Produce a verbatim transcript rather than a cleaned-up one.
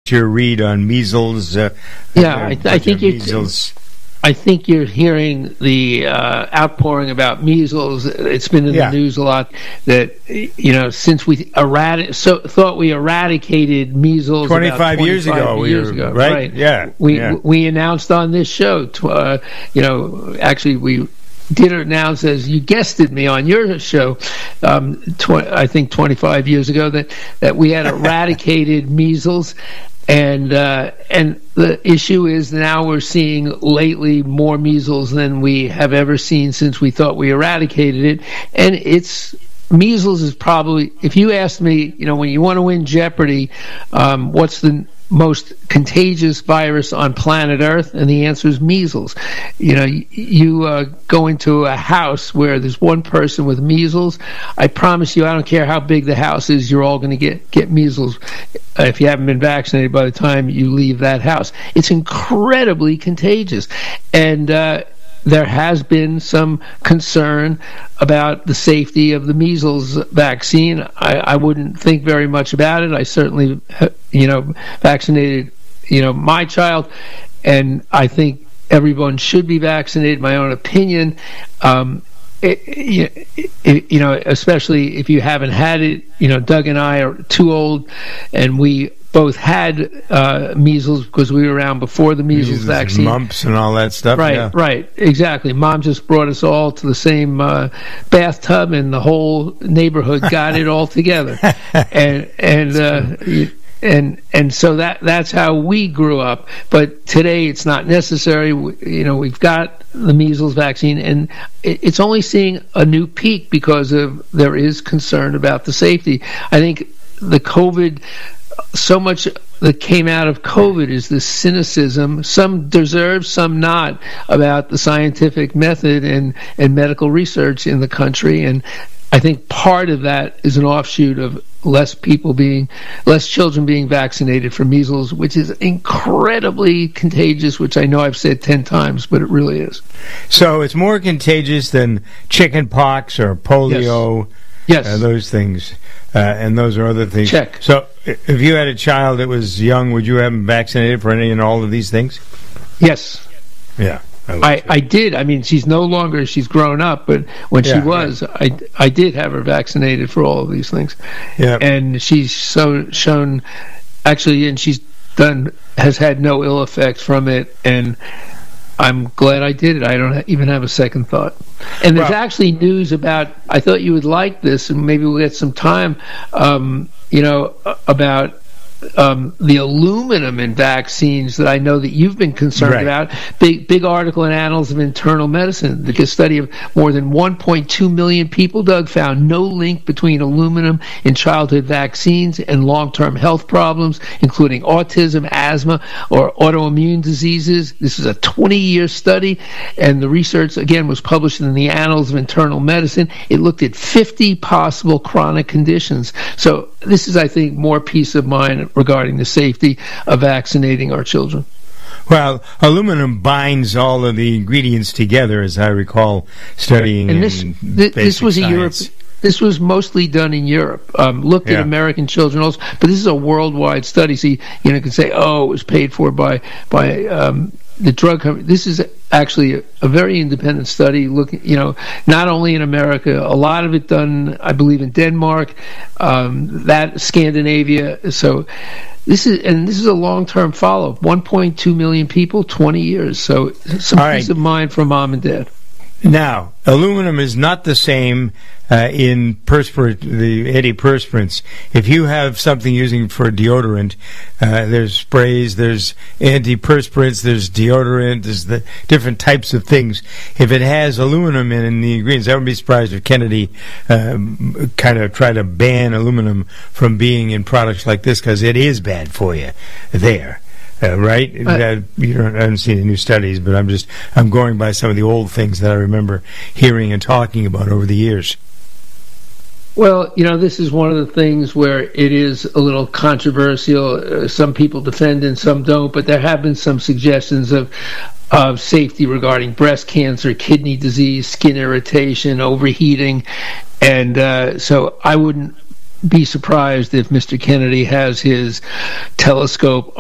your read on measles. Uh, yeah, I, th- I think you. Measles. I think you're hearing the uh, outpouring about measles. It's been in yeah. the news a lot that, you know, since we eradi- so, thought we eradicated measles twenty-five, about years ago, years we were, ago, right? right? Yeah, we yeah. we announced on this show, tw- uh, you know, actually we did announce, as you guested me on your show, um, tw- I think twenty-five years ago, that that we had eradicated measles. And uh, and the issue is now we're seeing lately more measles than we have ever seen since we thought we eradicated it. And it's measles is probably, if you asked me, you know, when you want to win Jeopardy, um, what's the most contagious virus on planet Earth? And the answer is measles. You know, you, you uh, go into a house where there's one person with measles, I promise you, I don't care how big the house is, you're all going to get, get measles uh, if you haven't been vaccinated by the time you leave that house. It's incredibly contagious. And uh, there has been some concern about the safety of the measles vaccine. I, I wouldn't think very much about it. I certainly, you know, vaccinated, you know, my child, and I think everyone should be vaccinated. My own opinion, um, it, it, it, you know, especially if you haven't had it. You know, Doug and I are too old, and we both had uh, measles because we were around before the measles, measles vaccine. Mumps and all that stuff. Right, yeah. right, exactly. Mom just brought us all to the same uh, bathtub, and the whole neighborhood got it all together. And and uh, and and so that that's how we grew up. But today it's not necessary. You know, we've got the measles vaccine, and it's only seeing a new peak because of there is concern about the safety. I think the COVID. So much that came out of COVID is this cynicism, some deserved, some not, about the scientific method and, and medical research in the country. And I think part of that is an offshoot of less people being, less children being vaccinated for measles, which is incredibly contagious, which I know I've said ten times, but it really is. So it's more contagious than chicken pox or polio. Yes. Yes. Uh, those things, uh, and those are other things. Check. So, if you had a child that was young, would you have him vaccinated for any and all of these things? Yes. Yeah. I, I, I did. I mean, she's no longer, she's grown up, but when yeah, she was, right. I, I did have her vaccinated for all of these things. Yeah. And she's so shown, actually, and she's done, has had no ill effects from it, and I'm glad I did it. I don't even have a second thought. And there's well, actually news about, I thought you would like this, and maybe we'll get some time, um, you know, about um, the aluminum in vaccines that I know that you've been concerned right. about. Big big article in Annals of Internal Medicine. The study of more than one point two million people, Doug, found no link between aluminum in childhood vaccines and long-term health problems, including autism, asthma, or autoimmune diseases. This is a twenty-year study, and the research, again, was published in the Annals of Internal Medicine. It looked at fifty possible chronic conditions. So this is, I think, more peace of mind regarding the safety of vaccinating our children. Well, aluminum binds all of the ingredients together, as I recall studying. And this, in th- this was science. a Europe. This was mostly done in Europe. Um, looked yeah. at American children also, but this is a worldwide study. So you, you know, you can say, oh, it was paid for by by um, the drug company. This is actually a, a very independent study. Looking, you know, not only in America, a lot of it done, I believe, in Denmark, um, that Scandinavia. So. This is and this is a long-term follow-up. one point two million people, twenty years. So some All peace right. of mind for mom and dad. Now, aluminum is not the same uh, in perspirant, the antiperspirants. If you have something using for deodorant, uh, there's sprays, there's antiperspirants, there's deodorant, there's the different types of things. If it has aluminum in, in the ingredients, I wouldn't be surprised if Kennedy um, kind of tried to ban aluminum from being in products like this, because it is bad for you there. Uh, right? Uh, uh, you don't, I haven't seen any new studies, but I'm just I'm going by some of the old things that I remember hearing and talking about over the years. Well, you know, this is one of the things where it is a little controversial. Uh, some people defend and some don't, but there have been some suggestions of of safety regarding breast cancer, kidney disease, skin irritation, overheating, and uh, so I wouldn't be surprised if Mister Kennedy has his telescope